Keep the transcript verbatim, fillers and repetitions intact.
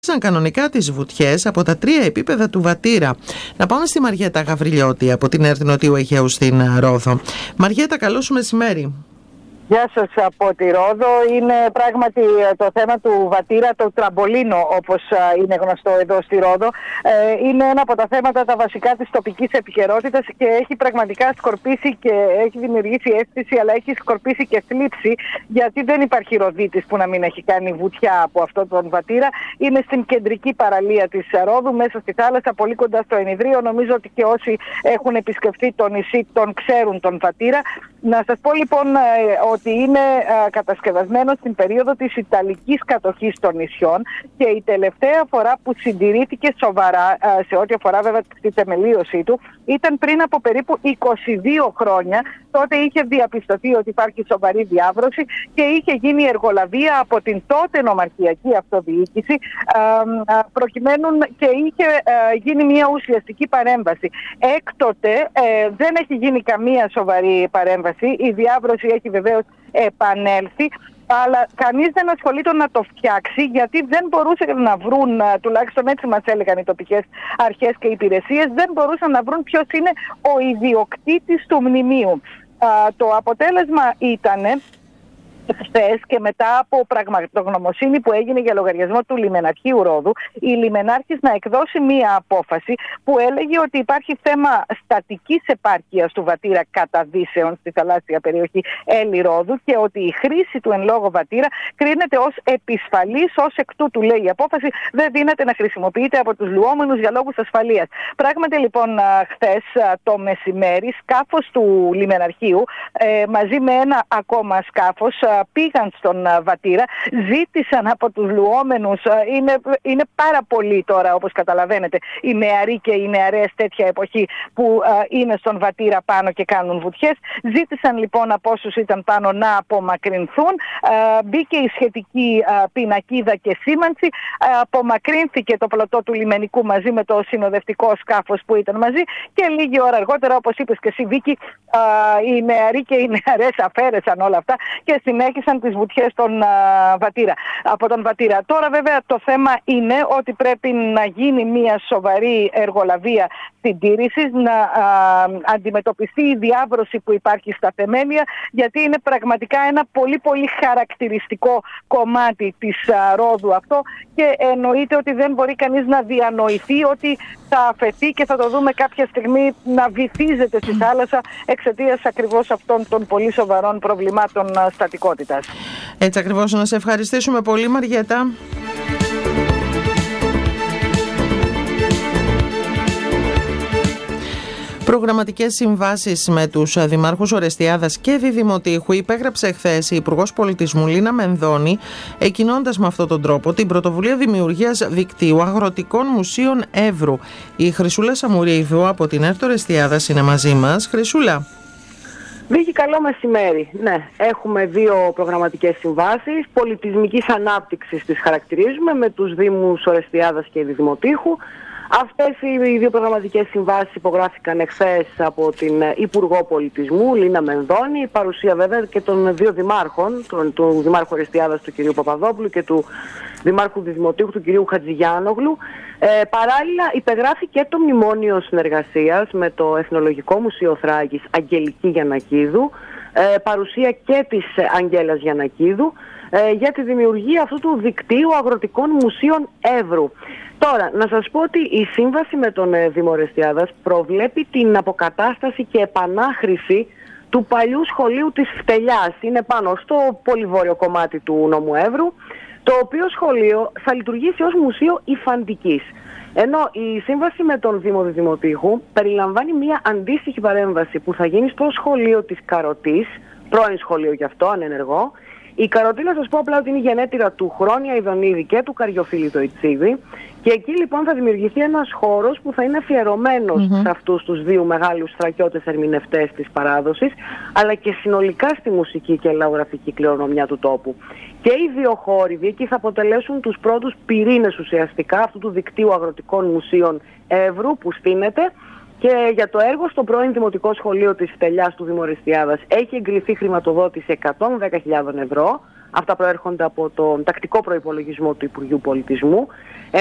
κανονικά τις βουτιές από τα τρία επίπεδα του Βατήρα. Να πάμε στη Μαριέτα Γαβριλιώτη από την ΕΡΤ Νοτιού Αιγαίου στην Ρόδο. Μαριέτα, καλό σου μεσημέρι. Γεια σας από τη Ρόδο. Είναι πράγματι το θέμα του Βατήρα, το τραμπολίνο όπως είναι γνωστό εδώ στη Ρόδο. Είναι ένα από τα θέματα τα βασικά της τοπικής επικαιρότητας και έχει πραγματικά σκορπίσει και έχει δημιουργήσει αίσθηση, αλλά έχει σκορπίσει και θλίψη, γιατί δεν υπάρχει Ροδίτης που να μην έχει κάνει βουτιά από αυτό τον Βατήρα. Είναι στην κεντρική παραλία της Ρόδου, μέσα στη θάλασσα, πολύ κοντά στο Ενιδρίο. Νομίζω ότι και όσοι έχουν επισκεφθεί το νησί τον ξέρουν τον Βατήρα. Να σας πω λοιπόν ότι είναι α, κατασκευασμένο στην περίοδο της Ιταλικής κατοχής των νησιών και η τελευταία φορά που συντηρήθηκε σοβαρά, α, σε ό,τι αφορά βέβαια τη θεμελίωσή του, ήταν πριν από περίπου είκοσι δύο χρόνια. Τότε είχε διαπιστωθεί ότι υπάρχει σοβαρή διάβρωση και είχε γίνει εργολαβία από την τότε νομαρχιακή αυτοδιοίκηση, α, α, προκειμένου και είχε α, γίνει μια ουσιαστική παρέμβαση. Έκτοτε ε, δεν έχει γίνει καμία σοβαρή παρέμβαση. Η διάβρωση έχει βεβαίως επανέλθει, αλλά κανείς δεν ασχολείται να το φτιάξει, γιατί δεν μπορούσαν να βρουν, τουλάχιστον έτσι μας έλεγαν οι τοπικές αρχές και υπηρεσίες, δεν μπορούσαν να βρουν ποιος είναι ο ιδιοκτήτης του μνημείου. Α, το αποτέλεσμα ήτανε χθες και μετά από πραγματογνωμοσύνη που έγινε για λογαριασμό του Λιμεναρχείου Ρόδου, η Λιμενάρχης να εκδώσει μία απόφαση που έλεγε ότι υπάρχει θέμα στατικής επάρκειας του Βατήρα κατά δύσεων στη θαλάσσια περιοχή Έλλη Ρόδου και ότι η χρήση του εν λόγω Βατήρα κρίνεται ως επισφαλής, ως εκ τούτου, λέει η απόφαση, δεν δύναται να χρησιμοποιείται από τους λουόμενους για λόγους ασφαλείας. Πράγματι λοιπόν χθες το μεσημέρι σκάφος του Λιμεναρχείου ε, μαζί με ένα ακόμα σκάφος πήγαν στον Βατήρα, ζήτησαν από τους λουόμενους, είναι, είναι πάρα πολλοί τώρα όπως καταλαβαίνετε οι νεαροί και οι νεαρές τέτοια εποχή που α, είναι στον Βατήρα πάνω και κάνουν βουτιές. Ζήτησαν λοιπόν από όσους ήταν πάνω να απομακρυνθούν, α, μπήκε η σχετική α, πινακίδα και σήμανση, α, απομακρύνθηκε το πλωτό του λιμενικού μαζί με το συνοδευτικό σκάφος που ήταν μαζί και λίγη ώρα αργότερα, όπως είπες και εσύ Βίκη, α, οι νεαροί και οι νεαρές αφαίρεσαν όλα αυτά και συνέχισαν τις βουτιές των, α, Βατήρα, από τον Βατήρα. Τώρα βέβαια το θέμα είναι ότι πρέπει να γίνει μια σοβαρή εργολαβία συντήρησης, να α, αντιμετωπιστεί η διάβρωση που υπάρχει στα θεμέλια, γιατί είναι πραγματικά ένα πολύ πολύ χαρακτηριστικό κομμάτι της α, Ρόδου αυτό και εννοείται ότι δεν μπορεί κανείς να διανοηθεί ότι θα αφαιθεί και θα το δούμε κάποια στιγμή να βυθίζεται στη θάλασσα εξαιτίας ακριβώς αυτών των πολύ σοβαρών προβλημάτων στατικότητας. Έτσι ακριβώς. Να σε ευχαριστήσουμε πολύ, Μαριέτα. Προγραμματικές συμβάσεις με τους δημάρχους Ορεστιάδας και Διδημοτήχου υπέγραψε χθες η Υπουργός Πολιτισμού Λίνα Μενδώνη, εκκινώντας με αυτόν τον τρόπο την πρωτοβουλία δημιουργίας δικτύου αγροτικών μουσείων Εύρου. Η Χρυσούλα Σαμουρίδου από την ΕΡΤ Ορεστιάδας είναι μαζί μας. Χρυσούλα. Βίκη, καλό μεσημέρι. Ναι, έχουμε δύο προγραμματικές συμβάσεις πολιτισμικής ανάπτυξης, τις χαρακτηρίζουμε, με τους Δήμους Ορεστιάδας και Διδημοτήχου. Αυτές οι δύο προγραμματικές συμβάσεις υπογράφηκαν εχθές από την Υπουργό Πολιτισμού Λίνα Μενδώνη, η παρουσία βέβαια και των δύο δημάρχων, του, του Δημάρχου Ορεστιάδας του κ. Παπαδόπουλου και του Δημάρχου Διδημοτήχου του κ. Χατζηγιάνογλου. Ε, παράλληλα υπεγράφει και το μνημόνιο συνεργασίας με το Εθνολογικό Μουσείο Θράκης Αγγελική Γιαννακίδου, ε, παρουσία και της Αγγέλας Γιαννακίδου, ε, για τη δημιουργία αυτού του δικτύου αγροτικών μουσείων Εύρου. Τώρα, να σας πω ότι η σύμβαση με τον ε, Δήμο Ορεστιάδας προβλέπει την αποκατάσταση και επανάχρηση του παλιού σχολείου της Φτελιάς. Είναι πάνω στο πολυβόρειο κομμάτι του νόμου Εύρου, το οποίο σχολείο θα λειτουργήσει ως μουσείο υφαντικής. Ενώ η σύμβαση με τον Δήμο Διδημοτήχου περιλαμβάνει μια αντίστοιχη παρέμβαση που θα γίνει στο σχολείο της Καροτής, πρώην σχολείο γι' αυτό, ανενεργό. Η Καροτή, να σας πω απλά ότι είναι η γενέτειρα του Χρόνια Ιδονίδη και του Καριοφίλη το Ιτσίδη. Και εκεί λοιπόν θα δημιουργηθεί ένας χώρος που θα είναι αφιερωμένος mm-hmm. σε αυτούς τους δύο μεγάλους θρακιώτες ερμηνευτές της παράδοσης, αλλά και συνολικά στη μουσική και λαογραφική κληρονομιά του τόπου. Και οι δύο χώροι εκεί θα αποτελέσουν τους πρώτους πυρήνες ουσιαστικά αυτού του δικτύου αγροτικών μουσείων Εύρου που στείνεται. Και για το έργο στο πρώην Δημοτικό Σχολείο της Φτελιάς του Δήμου Ορεστιάδας έχει εγκριθεί χρηματοδότηση εκατόν δέκα χιλιάδες ευρώ Αυτά προέρχονται από τον τακτικό προϋπολογισμό του Υπουργείου Πολιτισμού.